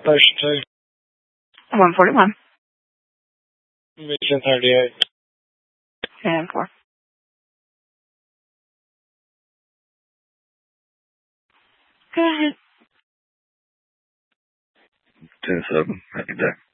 Station 2. 141. Mission 38. And 4. Go ahead. 10-7. Happy day.